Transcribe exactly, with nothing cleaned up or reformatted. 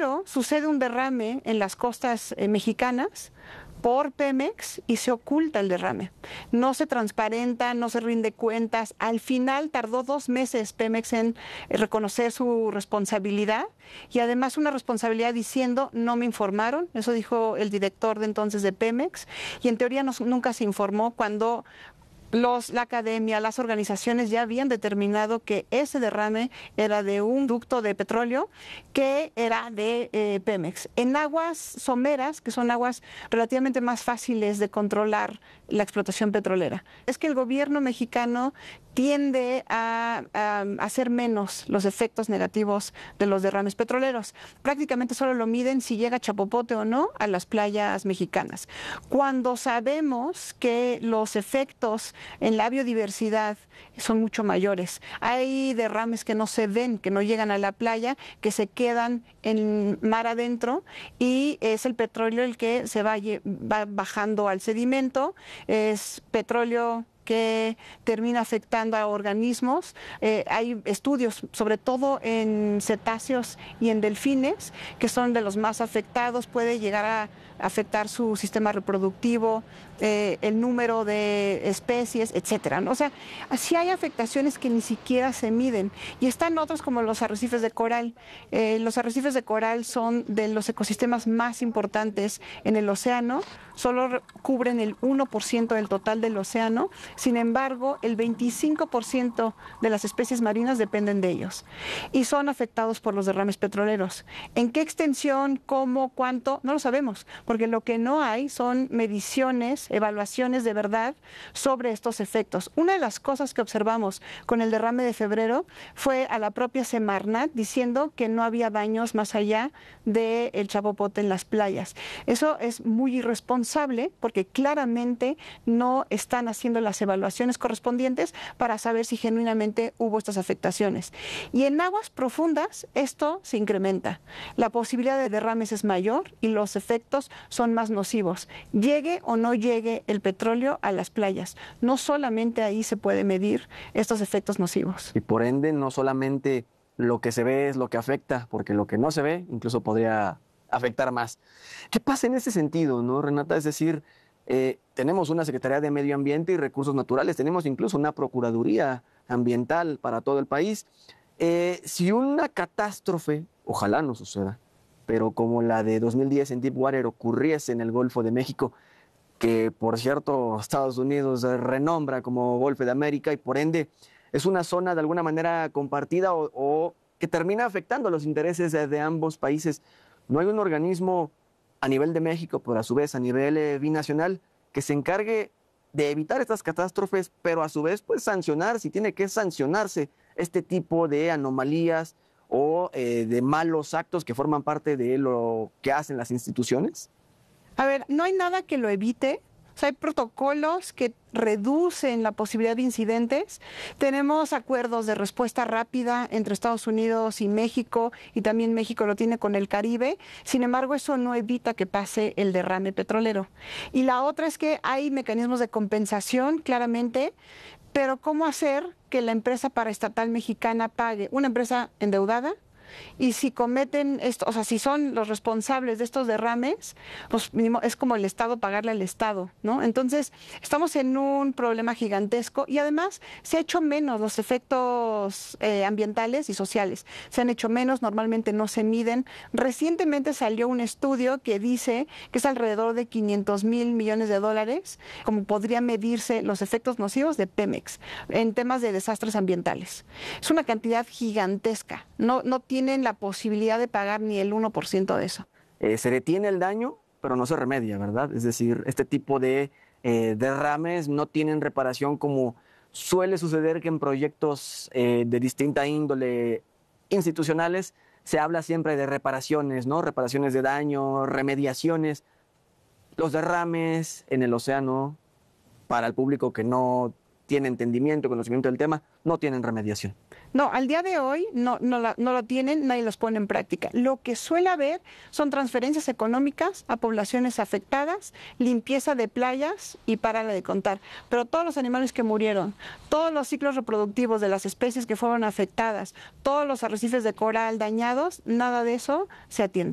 Pero sucede un derrame en las costas eh, mexicanas por Pemex y se oculta el derrame. No se transparenta, no se rinde cuentas. Al final tardó dos meses Pemex en reconocer su responsabilidad y además una responsabilidad diciendo no me informaron. Eso dijo el director de entonces de Pemex y en teoría no, nunca se informó cuando Los, la academia, las organizaciones ya habían determinado que ese derrame era de un ducto de petróleo que era de eh, Pemex. En aguas someras, que son aguas relativamente más fáciles de controlar la explotación petrolera. Es que el gobierno mexicano tiende a, a hacer menos los efectos negativos de los derrames petroleros. Prácticamente solo lo miden si llega chapopote o no a las playas mexicanas. Cuando sabemos que los efectos en la biodiversidad son mucho mayores. Hay derrames que no se ven, que no llegan a la playa, que se quedan en mar adentro y es el petróleo el que se va, va bajando al sedimento. Es petróleo que termina afectando a organismos. Eh, hay estudios, sobre todo en cetáceos y en delfines, que son de los más afectados. Puede llegar a afectar su sistema reproductivo, eh, el número de especies, etcétera, ¿no? O sea, así hay afectaciones que ni siquiera se miden. Y están otros como los arrecifes de coral. Eh, los arrecifes de coral son de los ecosistemas más importantes en el océano. Solo cubren el uno por ciento del total del océano. Sin embargo, el veinticinco por ciento de las especies marinas dependen de ellos y son afectados por los derrames petroleros. ¿En qué extensión, cómo, cuánto? No lo sabemos, porque lo que no hay son mediciones, evaluaciones de verdad sobre estos efectos. Una de las cosas que observamos con el derrame de febrero fue a la propia Semarnat diciendo que no había daños más allá del chapopote en las playas. Eso es muy irresponsable porque claramente no están haciendo las evaluaciones correspondientes para saber si genuinamente hubo estas afectaciones. Y en aguas profundas esto se incrementa. La posibilidad de derrames es mayor y los efectos son más nocivos. Llegue o no llegue el petróleo a las playas. No solamente ahí se puede medir estos efectos nocivos. Y por ende no solamente lo que se ve es lo que afecta, porque lo que no se ve incluso podría afectar más. ¿Qué pasa en ese sentido, no, Renata? Es decir, eh, tenemos una Secretaría de Medio Ambiente y Recursos Naturales, tenemos incluso una Procuraduría Ambiental para todo el país. Eh, si una catástrofe, ojalá no suceda, pero como la de dos mil diez en Deepwater ocurriese en el Golfo de México, que por cierto Estados Unidos renombra como Golfo de América y por ende es una zona de alguna manera compartida o, o que termina afectando los intereses de, de ambos países, ¿no hay un organismo a nivel de México, pero a su vez a nivel eh, binacional, que se encargue de evitar estas catástrofes, pero a su vez pues sancionar, si tiene que sancionarse este tipo de anomalías o eh, de malos actos que forman parte de lo que hacen las instituciones? A ver, no hay nada que lo evite. O sea, hay protocolos que reducen la posibilidad de incidentes. Tenemos acuerdos de respuesta rápida entre Estados Unidos y México, y también México lo tiene con el Caribe. Sin embargo, eso no evita que pase el derrame petrolero. Y la otra es que hay mecanismos de compensación, claramente, pero ¿cómo hacer que la empresa paraestatal mexicana pague? Una empresa endeudada. Y si cometen esto, o sea, si son los responsables de estos derrames, pues mínimo es como el Estado pagarle al Estado, ¿no? Entonces, estamos en un problema gigantesco y además se ha hecho menos los efectos eh, ambientales y sociales. Se han hecho menos, normalmente no se miden. Recientemente salió un estudio que dice que es alrededor de quinientos mil millones de dólares, como podrían medirse los efectos nocivos de Pemex en temas de desastres ambientales. Es una cantidad gigantesca, no, no tiene tienen la posibilidad de pagar ni el uno por ciento de eso. Eh, se detiene el daño, pero no se remedia, ¿verdad? Es decir, este tipo de eh, derrames no tienen reparación como suele suceder que en proyectos eh, de distinta índole institucionales se habla siempre de reparaciones, ¿no? Reparaciones de daño, remediaciones. Los derrames en el océano, para el público que no tiene entendimiento, conocimiento del tema, no tienen remediación. No, al día de hoy no, no, la, no lo tienen, nadie los pone en práctica. Lo que suele haber son transferencias económicas a poblaciones afectadas, limpieza de playas y párale de contar. Pero todos los animales que murieron, todos los ciclos reproductivos de las especies que fueron afectadas, todos los arrecifes de coral dañados, nada de eso se atiende.